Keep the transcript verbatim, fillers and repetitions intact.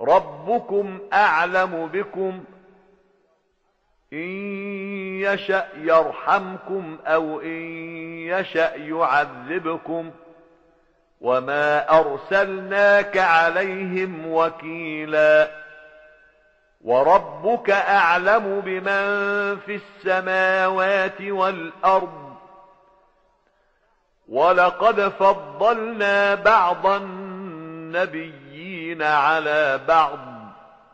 ربكم أعلم بكم إن يشأ يرحمكم أو إن يشأ يعذبكم وما أرسلناك عليهم وكيلا وربك أعلم بمن في السماوات والأرض ولقد فضلنا بعض النبيين على بعض